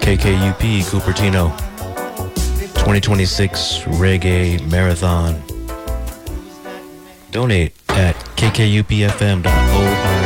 KKUP Cupertino 2026 Reggae Marathon. Donate at kkupfm.org.